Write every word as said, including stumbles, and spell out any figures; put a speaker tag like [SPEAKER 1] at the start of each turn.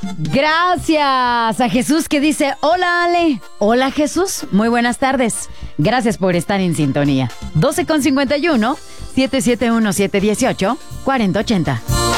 [SPEAKER 1] Gracias a Jesús que dice, hola Ale, hola Jesús, muy buenas tardes. Gracias por estar en sintonía. doce con cincuenta y uno, siete siete uno, siete uno ocho, cuatro cero ocho cero.